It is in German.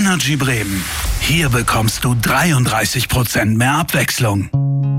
Energy Bremen. Hier bekommst du 33% mehr Abwechslung.